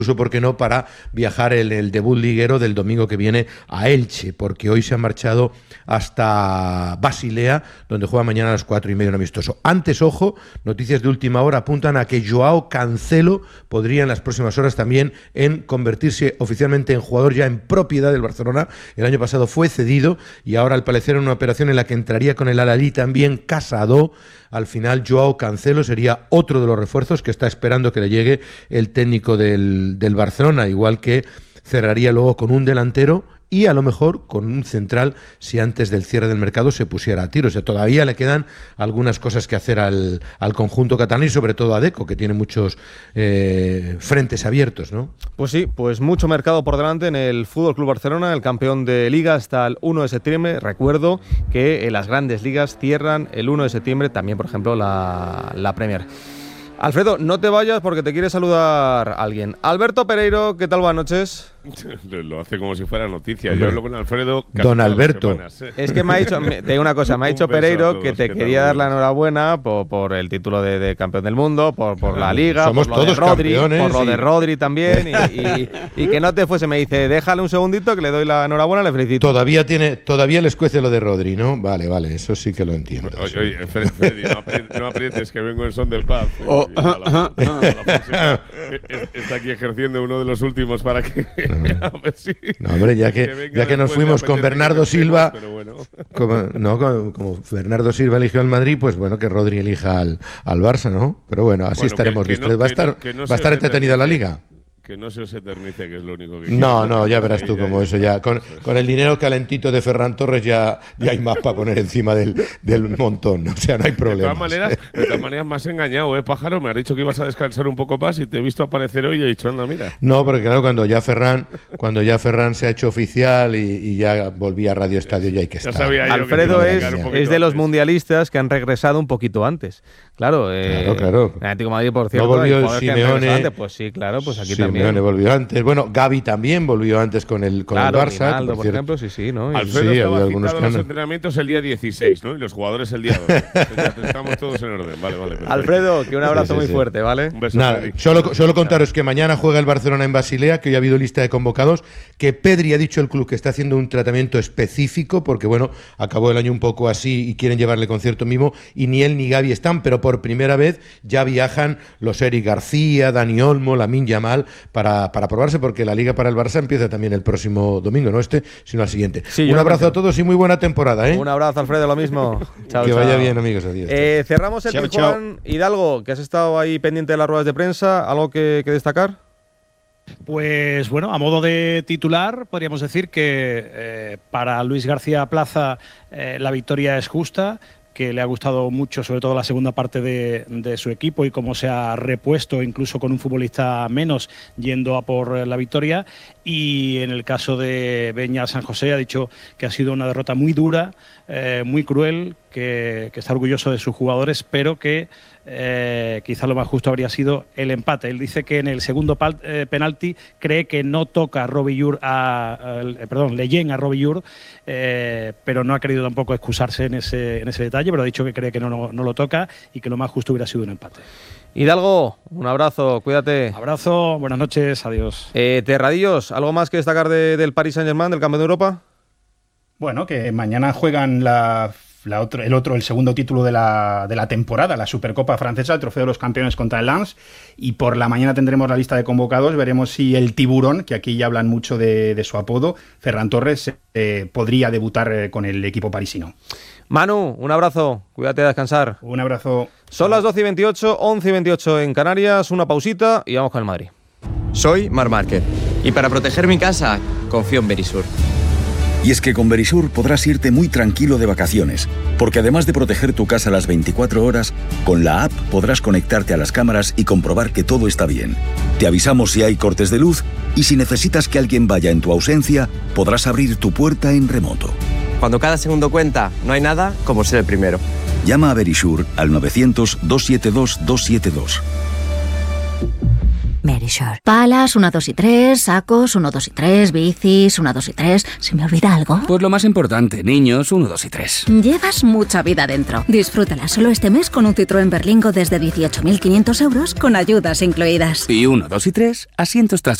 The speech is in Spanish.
incluso, ¿por qué no?, para viajar el debut liguero del domingo que viene a Elche, porque hoy se han marchado hasta Basilea, donde juega mañana a las 4:30 un amistoso. Antes, ojo, noticias de última hora apuntan a que Joao Cancelo podría en las próximas horas también en convertirse oficialmente en jugador ya en propiedad del Barcelona. El año pasado fue cedido y ahora, al parecer, en una operación en la que entraría con el Al-Ahly también Casado. Al final, Joao Cancelo sería otro de los refuerzos que está esperando que le llegue el técnico del Barcelona, igual que cerraría luego con un delantero y a lo mejor con un central si antes del cierre del mercado se pusiera a tiro. O sea, todavía le quedan algunas cosas que hacer al conjunto catalán y sobre todo a Deco, que tiene muchos frentes abiertos, ¿no? Pues sí, pues mucho mercado por delante en el Fútbol Club Barcelona, el campeón de Liga, hasta el 1 de septiembre. Recuerdo que las grandes ligas cierran el 1 de septiembre, también, por ejemplo, la Premier. Alfredo, no te vayas porque te quiere saludar alguien. Alberto Pereiro, ¿qué tal? Buenas noches. Lo hace como si fuera noticia. Yo hablo con Alfredo. Don Alberto. Es que me ha dicho, te digo una cosa, me ha dicho Pereiro que te quería dar la enhorabuena por el título de campeón del mundo, por la Liga, somos por lo todos de Rodri, campeones, por lo de Rodri también, y que no te fuese. Me dice, déjale un segundito que le doy la enhorabuena, le felicito. Todavía les cuece lo de Rodri, ¿no? Vale, eso sí que lo entiendo. Oye, Freddy, no aprietes que vengo en son del pub. Está aquí ejerciendo uno de los últimos para que… No, hombre, ya que nos fuimos con Bernardo Silva, bueno. como Bernardo Silva eligió al Madrid, pues bueno, que Rodri elija al Barça, ¿no? Pero bueno, así estaremos listos. Va a estar entretenida la Liga. Que no se os eternice, que es lo único que… No, ya verás tú como eso ya… Con el dinero calentito de Ferran Torres ya hay más para poner encima del montón, o sea, no hay problema. De todas maneras me has engañado, pájaro, me has dicho que ibas a descansar un poco más y te he visto aparecer hoy y he dicho, anda, mira. No, porque claro, cuando ya Ferran se ha hecho oficial y ya volvía a Radio Estadio, ya hay que estar. Alfredo es de los mundialistas que han regresado un poquito antes. Claro. Claro. El Atlético de Madrid, por cierto, no volvió el Simeone. Pues sí, claro, pues aquí también. Simeone volvió antes. Bueno, Gavi también volvió antes con el Barça. Ronaldo, por ejemplo, sí, ¿no? Alfredo estaba citado en los entrenamientos el día 16, ¿no? Y los jugadores el día 2. Estamos todos en orden. Vale. Perfecto. Alfredo, que un abrazo muy fuerte, ¿vale? Un beso. Nada, solo contaros que mañana juega el Barcelona en Basilea, que hoy ha habido lista de convocados, que Pedri ha dicho el club que está haciendo un tratamiento específico, porque bueno, acabó el año un poco así y quieren llevarle con cierto mimo, y ni él ni Gavi están, pero por primera vez ya viajan los Eric García, Dani Olmo, Lamine Yamal para probarse, porque la Liga para el Barça empieza también el próximo domingo, no sino al siguiente. Sí, un abrazo a todos y muy buena temporada, ¿eh? Un abrazo, Alfredo, lo mismo. Chao, que vaya bien, amigos. Adiós. Cerramos el Juan. Hidalgo, que has estado ahí pendiente de las ruedas de prensa, ¿algo que destacar? Pues bueno, a modo de titular, podríamos decir que para Luis García Plaza la victoria es justa, que le ha gustado mucho, sobre todo la segunda parte de su equipo y cómo se ha repuesto, incluso con un futbolista menos, yendo a por la victoria. Y en el caso de Beñat San José ha dicho que ha sido una derrota muy dura, muy cruel, que está orgulloso de sus jugadores, pero que quizá lo más justo habría sido el empate. Él dice que en el segundo penalti cree que no toca Leyen a Robillard, pero no ha querido tampoco excusarse en ese detalle, pero ha dicho que cree que no lo toca y que lo más justo hubiera sido un empate. Hidalgo, un abrazo, cuídate. Abrazo, buenas noches, adiós. Terradillos, ¿algo más que destacar del Paris Saint-Germain, del campeón de Europa? Bueno, que mañana juegan el segundo título de la temporada, la Supercopa francesa, el Trofeo de los Campeones contra el Lens, y por la mañana tendremos la lista de convocados. Veremos si el Tiburón, que aquí ya hablan mucho de su apodo, Ferran Torres, podría debutar con el equipo parisino. Manu, un abrazo, cuídate a descansar. Un abrazo. Son las 12:28, 11:28 en Canarias, una pausita y vamos con el Madrid. Soy Marc Márquez y para proteger mi casa confío en Verisur. Y es que con Verisur podrás irte muy tranquilo de vacaciones, porque además de proteger tu casa las 24 horas, con la app podrás conectarte a las cámaras y comprobar que todo está bien. Te avisamos si hay cortes de luz y si necesitas que alguien vaya en tu ausencia, podrás abrir tu puerta en remoto. Cuando cada segundo cuenta, no hay nada como ser el primero. Llama a Verisur al 900-272-272. Verisure. Palas, 1, 2 y 3, sacos, 1, 2 y 3, bicis, 1, 2 y 3. ¿Se me olvida algo? Pues lo más importante, niños, 1, 2 y 3. Llevas mucha vida dentro. Disfrútala solo este mes con un Citroën Berlingo desde 18.500 euros con ayudas incluidas. Y 1, 2 y 3, asientos traseros.